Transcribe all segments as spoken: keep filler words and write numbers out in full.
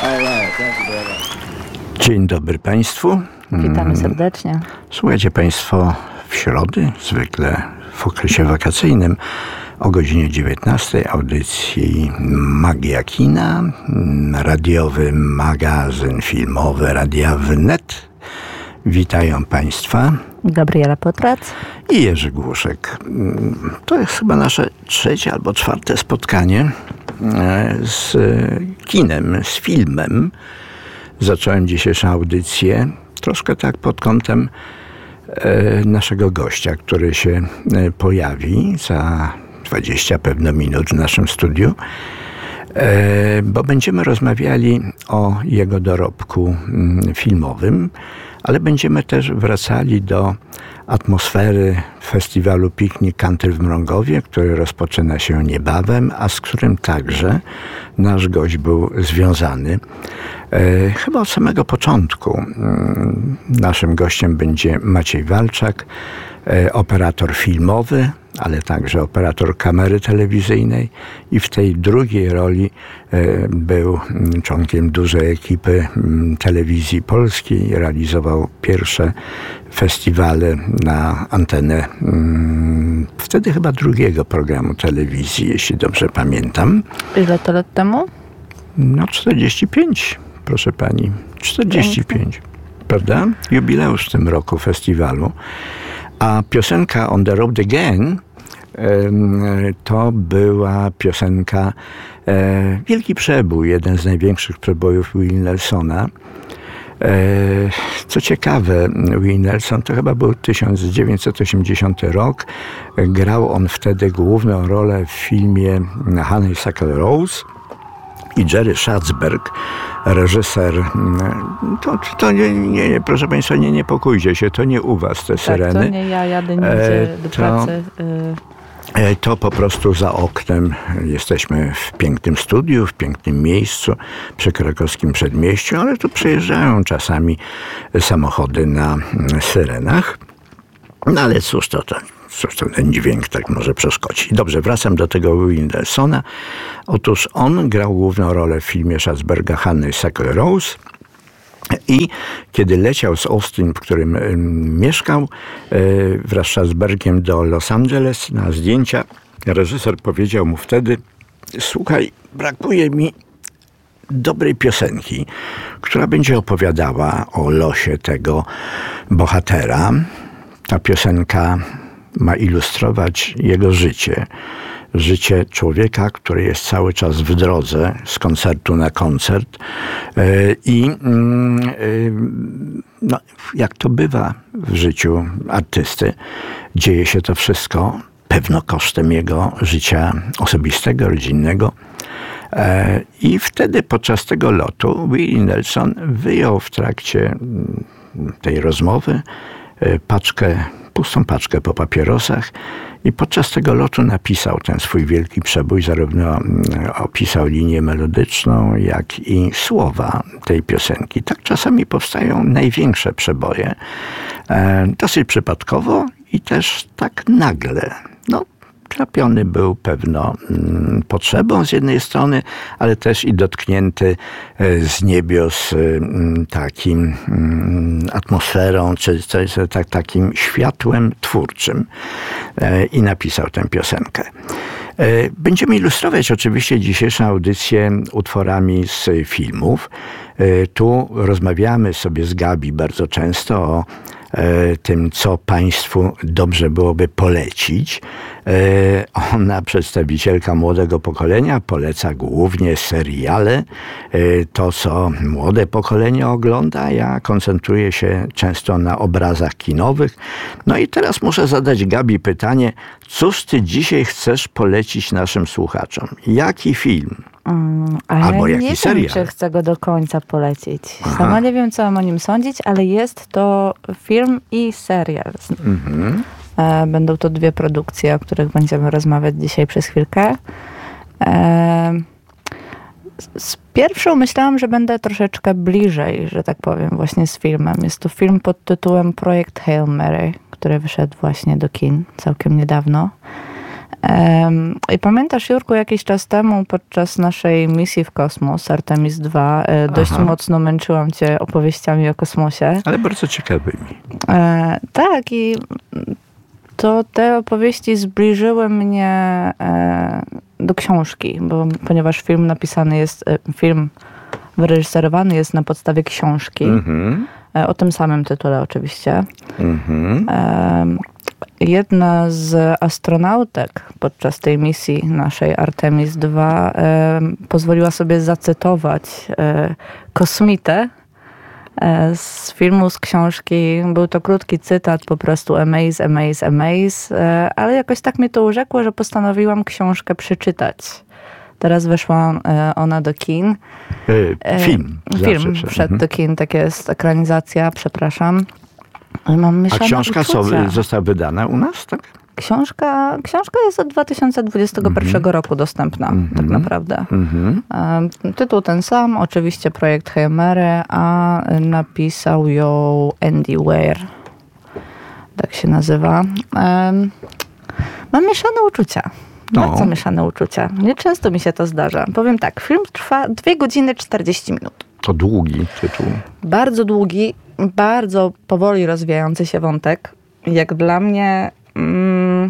Dzień dobry Państwu. Witamy serdecznie. Słuchajcie Państwo w środę, zwykle w okresie wakacyjnym, o godzinie dziewiętnastej audycji Magia Kina, radiowy magazyn filmowy Radia Wnet. Witają Państwa Gabriela Potrac i Jerzy Głuszek. To jest chyba nasze trzecie albo czwarte spotkanie z kinem, z filmem. Zacząłem dzisiejszą audycję troszkę tak pod kątem naszego gościa, który się pojawi za dwadzieścia pewno minut w naszym studiu, bo będziemy rozmawiali o jego dorobku filmowym, ale będziemy też wracali do atmosfery festiwalu Piknik Country w Mrągowie, który rozpoczyna się niebawem, a z którym także nasz gość był związany. E, chyba od samego początku. Naszym gościem będzie Maciej Walczak, e, operator filmowy, ale także operator kamery telewizyjnej i w tej drugiej roli e, był członkiem dużej ekipy m, telewizji polskiej, realizował pierwsze festiwale na antenę m, wtedy chyba drugiego programu telewizji, jeśli dobrze pamiętam. Ile to lat temu? No czterdzieści pięć, proszę pani. czterdzieści pięć, prawda? Jubileusz w tym roku festiwalu. A piosenka On the Road Again to była piosenka e, Wielki Przebój, jeden z największych przebojów Willie Nelsona. E, co ciekawe, Willie Nelson to chyba był tysiąc dziewięćset osiemdziesiąty rok. Grał on wtedy główną rolę w filmie Honeysuckle Rose. I Jerry Schatzberg, reżyser, to, to nie, nie, nie, proszę Państwa, nie niepokójcie się, to nie u Was te tak, syreny. To nie ja jadę nigdzie do to, pracy. To po prostu za oknem jesteśmy w pięknym studiu, w pięknym miejscu przy krakowskim przedmieściu, ale tu przyjeżdżają czasami samochody na syrenach. No ale cóż to, to, cóż to ten dźwięk tak może przeszkodzić. Dobrze, wracam do tego Willie Nelsona. Otóż on grał główną rolę w filmie Schatzberga Honeysuckle Rose i kiedy leciał z Austin, w którym y, mieszkał, y, wraz z Schatzbergiem do Los Angeles na zdjęcia, reżyser powiedział mu wtedy: słuchaj, brakuje mi dobrej piosenki, która będzie opowiadała o losie tego bohatera. Ta piosenka ma ilustrować jego życie. Życie człowieka, który jest cały czas w drodze z koncertu na koncert. I no, jak to bywa w życiu artysty, dzieje się to wszystko pewno kosztem jego życia osobistego, rodzinnego. I wtedy podczas tego lotu Willie Nelson wyjął w trakcie tej rozmowy paczkę, pustą paczkę po papierosach i podczas tego lotu napisał ten swój wielki przebój, zarówno opisał linię melodyczną, jak i słowa tej piosenki. Tak czasami powstają największe przeboje, e, dosyć przypadkowo i też tak nagle. No, trapiony był pewno mm, potrzebą z jednej strony, ale też i dotknięty e, z niebios e, takim e, atmosferą, czy, czy, czy tak, takim światłem twórczym e, i napisał tę piosenkę. E, będziemy ilustrować oczywiście dzisiejszą audycję utworami z filmów. E, tu rozmawiamy sobie z Gabi bardzo często o tym, co Państwu dobrze byłoby polecić. Ona, przedstawicielka młodego pokolenia, poleca głównie seriale, to, co młode pokolenie ogląda. Ja koncentruję się często na obrazach kinowych. No i teraz muszę zadać Gabi pytanie, cóż Ty dzisiaj chcesz polecić naszym słuchaczom? Jaki film? Mm, ale albo jaki nie serial? wiem, czy chcę go do końca polecić. Aha. Sama nie wiem, co mam o nim sądzić, ale jest to film i serial. Mhm. E, będą to dwie produkcje, o których będziemy rozmawiać dzisiaj przez chwilkę. E, z pierwszą myślałam, że będę troszeczkę bliżej, że tak powiem, właśnie z filmem. Jest to film pod tytułem Projekt Hail Mary, który wyszedł właśnie do kin całkiem niedawno. I pamiętasz, Jurku, jakiś czas temu podczas naszej misji w kosmos, Artemis dwa, dość Aha. mocno męczyłam cię opowieściami o kosmosie. Ale bardzo ciekawymi. E, tak, i to te opowieści zbliżyły mnie e, do książki, bo ponieważ film napisany jest, film wyreżyserowany jest na podstawie książki, mm-hmm. e, o tym samym tytule oczywiście. Mm-hmm. E, Jedna z astronautek podczas tej misji naszej Artemis dwa e, pozwoliła sobie zacytować e, kosmitę e, z filmu, z książki. Był to krótki cytat, po prostu amaze, amaze, amaze, e, ale jakoś tak mnie to urzekło, że postanowiłam książkę przeczytać. Teraz weszła e, ona do kin. E, film. E, film wszedł mhm. do kin, tak jest, ekranizacja, przepraszam. Mam A książka uczucia. została wydana u nas, tak? Książka, książka jest od dwa tysiące dwudziestego pierwszego mm-hmm. roku dostępna, mm-hmm. tak naprawdę. Mm-hmm. Tytuł ten sam, oczywiście projekt Heimery, a napisał ją Andy Weir. Tak się nazywa. Mam mieszane uczucia. Bardzo no. mieszane uczucia. Nieczęsto mi się to zdarza. Powiem tak, film trwa dwie godziny czterdzieści minut. To długi tytuł. Bardzo długi, bardzo powoli rozwijający się wątek. Jak dla mnie, mm,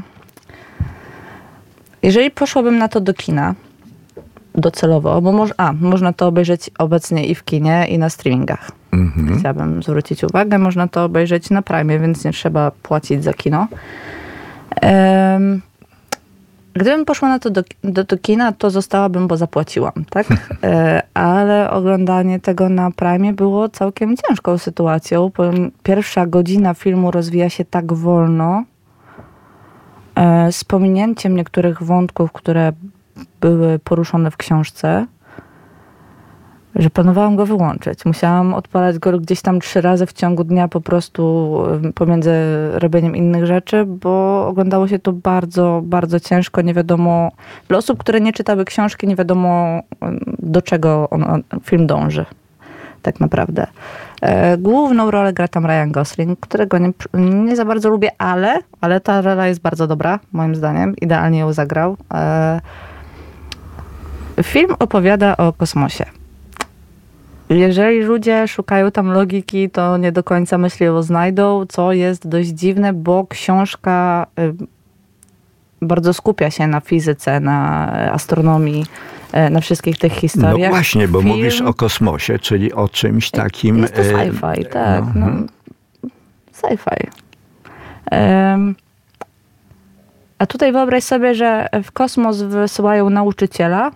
jeżeli poszłabym na to do kina, docelowo, bo moż, a, można to obejrzeć obecnie i w kinie, i na streamingach. Mm-hmm. Chciałabym zwrócić uwagę, można to obejrzeć na Prime, więc nie trzeba płacić za kino. Um, Gdybym poszła na to do, do, do kina, to zostałabym, bo zapłaciłam, tak? E, ale oglądanie tego na Prime było całkiem ciężką sytuacją. Pierwsza godzina filmu rozwija się tak wolno, e, z pominięciem niektórych wątków, które były poruszone w książce, że planowałam go wyłączyć. Musiałam odpalać go gdzieś tam trzy razy w ciągu dnia po prostu pomiędzy robieniem innych rzeczy, bo oglądało się to bardzo, bardzo ciężko. Nie wiadomo, dla osób, które nie czytały książki, nie wiadomo, do czego on, on, film dąży. Tak naprawdę. E, główną rolę gra tam Ryan Gosling, którego nie, nie za bardzo lubię, ale, ale ta rola jest bardzo dobra, moim zdaniem. Idealnie ją zagrał. E, film opowiada o kosmosie. Jeżeli ludzie szukają tam logiki, to nie do końca myślę, znajdą, co jest dość dziwne, bo książka bardzo skupia się na fizyce, na astronomii, na wszystkich tych historiach. No właśnie, bo Film... mówisz o kosmosie, czyli o czymś takim... Jest to sci-fi, tak. No, no, sci-fi. Um, a tutaj wyobraź sobie, że w kosmos wysyłają nauczyciela,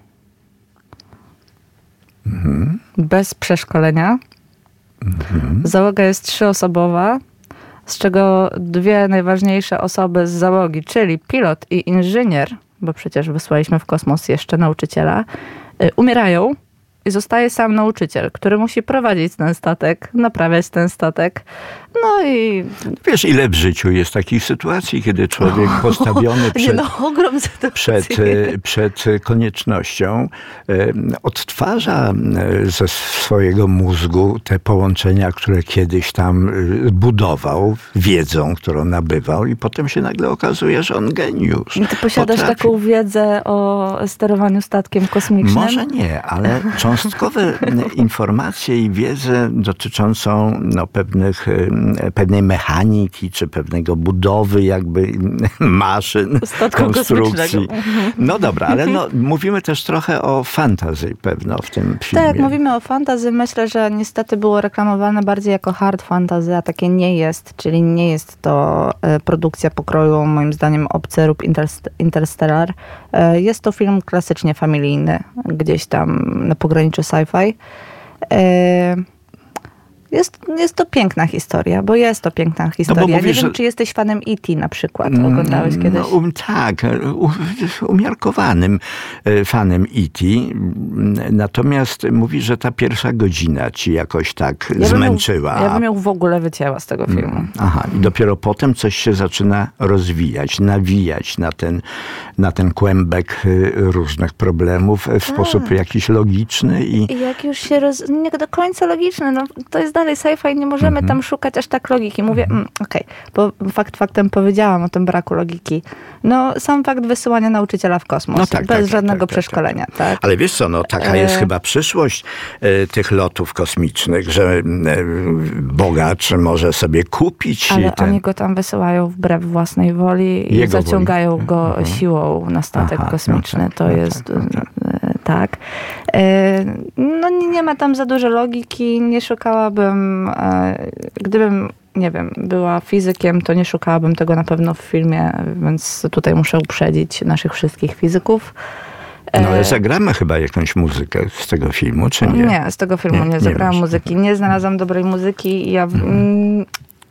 Mhm. bez przeszkolenia. Mhm. Załoga jest trzyosobowa, z czego dwie najważniejsze osoby z załogi, czyli pilot i inżynier, bo przecież wysłaliśmy w kosmos jeszcze nauczyciela, y, umierają i zostaje sam nauczyciel, który musi prowadzić ten statek, naprawiać ten statek. No i... Wiesz, ile w życiu jest takich sytuacji, kiedy człowiek oh, postawiony przed, no, ogrom przed, przed koniecznością odtwarza ze swojego mózgu te połączenia, które kiedyś tam budował, wiedzą, którą nabywał i potem się nagle okazuje, że on geniusz. Ty posiadasz potrafi... taką wiedzę o sterowaniu statkiem kosmicznym? Może nie, ale cząstkowe informacje i wiedzę dotyczącą no, pewnych pewnej mechaniki, czy pewnego budowy jakby maszyn, statku konstrukcji. No dobra, ale no, mówimy też trochę o fantasy pewno w tym filmie. Tak, mówimy o fantasy. Myślę, że niestety było reklamowane bardziej jako hard fantasy, a takie nie jest, czyli nie jest to produkcja pokroju, moim zdaniem, Obcy lub Interstellar. Jest to film klasycznie familijny, gdzieś tam na pograniczu sci-fi. Jest, jest to piękna historia, bo jest to piękna historia. No mówisz, nie wiem, że... czy jesteś fanem E T na przykład. Oglądałeś kiedyś? No, um, tak, u, umiarkowanym fanem E T. Natomiast mówisz, że ta pierwsza godzina ci jakoś tak ja zmęczyła. Bym ją, ja bym ją w ogóle wycięła z tego filmu. Aha, i dopiero potem coś się zaczyna rozwijać, nawijać na ten, na ten kłębek różnych problemów w tak. sposób jakiś logiczny. I... I jak już się roz... nie do końca logiczny, no to jest dalej sci-fi, nie możemy mhm. tam szukać aż tak logiki. Mówię, mm, okej, okay, bo fakt faktem powiedziałam o tym braku logiki. No, sam fakt wysyłania nauczyciela w kosmos, no tak, bez tak, żadnego tak, przeszkolenia. Tak, tak. Tak. Ale wiesz co, no taka jest e... chyba przyszłość e, tych lotów kosmicznych, że e, bogacz może sobie kupić. Ale ten... oni go tam wysyłają wbrew własnej woli i Jego zaciągają woli. go mhm. siłą na statek Aha, kosmiczny. No tak, to no jest tak. No tak. tak. E, no nie, nie ma tam za dużo logiki, nie szukałabym, e, gdybym nie wiem, była fizykiem, to nie szukałabym tego na pewno w filmie, więc tutaj muszę uprzedzić naszych wszystkich fizyków. No ale zagramy chyba jakąś muzykę z tego filmu, czy nie? Nie, z tego filmu nie, nie zagrałam nie muzyki. Nie znalazłam dobrej muzyki. Ja, mhm. mm,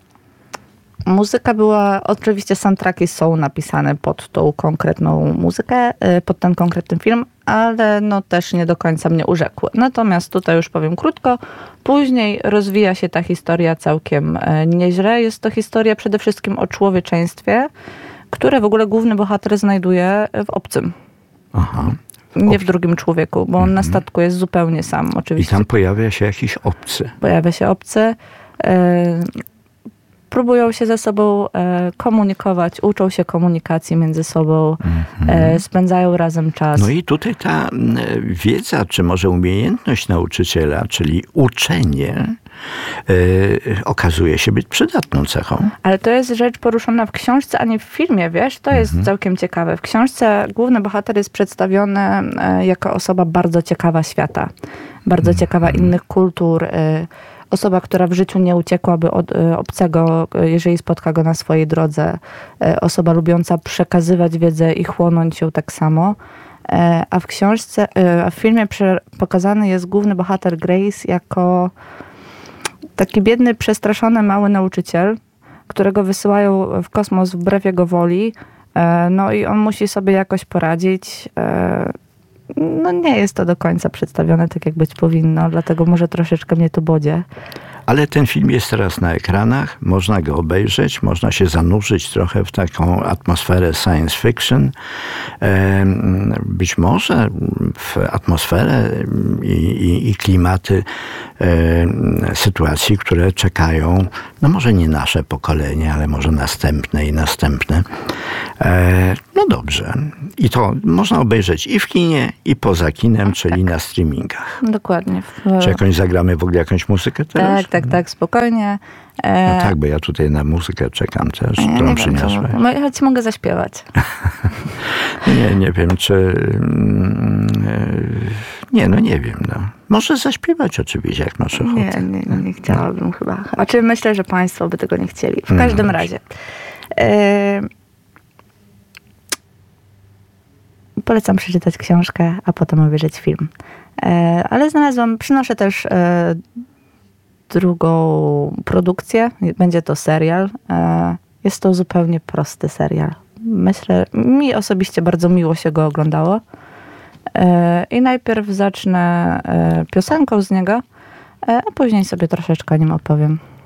muzyka była, oczywiście soundtracki są napisane pod tą konkretną muzykę, pod ten konkretny film, ale no też nie do końca mnie urzekły. Natomiast tutaj już powiem krótko, później rozwija się ta historia całkiem nieźle. Jest to historia przede wszystkim o człowieczeństwie, które w ogóle główny bohater znajduje w obcym. Aha. Nie w drugim człowieku, bo on mm-hmm. na statku jest zupełnie sam, oczywiście. I tam pojawia się jakiś obcy. Pojawia się obcy. E, próbują się ze sobą e, komunikować, uczą się komunikacji między sobą, mm-hmm. e, spędzają razem czas. No i tutaj ta wiedza, czy może umiejętność nauczyciela, czyli uczenie, Yy, okazuje się być przydatną cechą. Ale to jest rzecz poruszona w książce, a nie w filmie, wiesz? To jest mhm. całkiem ciekawe. W książce główny bohater jest przedstawiony e, jako osoba bardzo ciekawa świata. Bardzo mhm. ciekawa innych kultur. E, osoba, która w życiu nie uciekłaby od e, obcego, e, jeżeli spotka go na swojej drodze. E, osoba lubiąca przekazywać wiedzę i chłonąć ją tak samo. E, a w książce, e, a w filmie prze, pokazany jest główny bohater Grace jako taki biedny, przestraszony mały nauczyciel, którego wysyłają w kosmos wbrew jego woli. No i on musi sobie jakoś poradzić. No nie jest to do końca przedstawione tak, jak być powinno, dlatego może troszeczkę mnie to bodzie. Ale ten film jest teraz na ekranach, można go obejrzeć, można się zanurzyć trochę w taką atmosferę science fiction. Być może w atmosferę i, i, i klimaty sytuacji, które czekają, no może nie nasze pokolenie, ale może następne i następne. No dobrze. I to można obejrzeć i w kinie, i poza kinem, czyli na streamingach. Dokładnie. W... Czy jakąś zagramy w ogóle jakąś muzykę teraz? Tak, tak, tak, spokojnie. E... No tak, bo ja tutaj na muzykę czekam też, ja którą przyniosłeś. Ja ci mogę zaśpiewać. nie, nie wiem, czy... Nie, no nie wiem. No. Może zaśpiewać oczywiście, jak masz ochotę. Nie, nie, nie, nie chciałabym no. chyba. Znaczy myślę, że państwo by tego nie chcieli. W każdym no, razie. E... Polecam przeczytać książkę, a potem obejrzeć film. E, ale znalazłam, przynoszę też e, drugą produkcję. Będzie to serial. E, jest to zupełnie prosty serial. Myślę, mi osobiście bardzo miło się go oglądało. E, I najpierw zacznę e, piosenką z niego, e, a później sobie troszeczkę o nim opowiem.